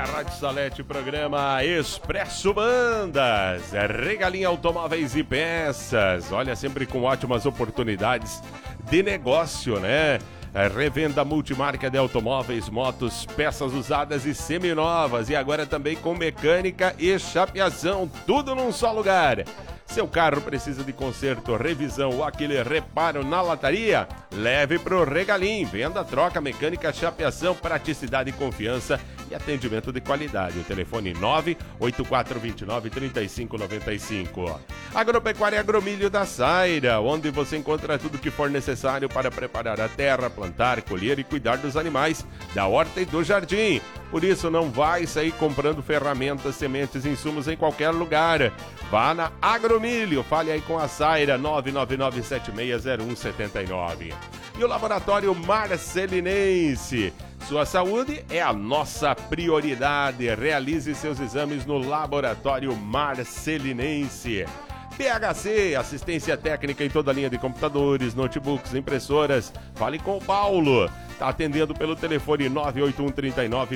Rádio Salete, programa Expresso Bandas, Regalinha Automóveis e Peças. Olha, sempre com ótimas oportunidades de negócio, né? Revenda multimarca de automóveis, motos, peças usadas e seminovas. E agora também com mecânica e chapeação, tudo num só lugar. Seu carro precisa de conserto, revisão ou aquele reparo na lataria? Leve pro Regalim. Venda, troca, mecânica, chapeação, praticidade e confiança e atendimento de qualidade. O telefone 98429-3595. Agropecuária Agromilho da Saira, onde você encontra tudo que for necessário para preparar a terra, plantar, colher e cuidar dos animais, da horta e do jardim. Por isso, não vai sair comprando ferramentas, sementes e insumos em qualquer lugar. Vá na Agromilho, fale aí com a Saira, 999-760179. E o Laboratório Marcelinense. Sua saúde é a nossa prioridade. Realize seus exames no Laboratório Marcelinense. PHC, assistência técnica em toda a linha de computadores, notebooks, impressoras. Fale com o Paulo. Está atendendo pelo telefone 981 39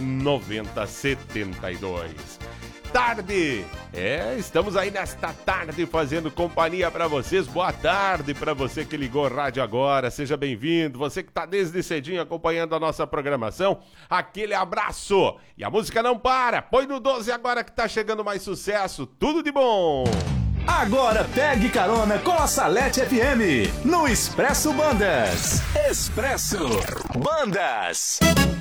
9072. Tarde! Estamos aí nesta tarde fazendo companhia para vocês. Boa tarde para você que ligou o rádio agora, seja bem-vindo. Você que está desde cedinho acompanhando a nossa programação, aquele abraço! E a música não para, põe no 12 agora que tá chegando mais sucesso, tudo de bom! Agora pegue carona com a Salete FM, no Expresso Bandas. Expresso Bandas.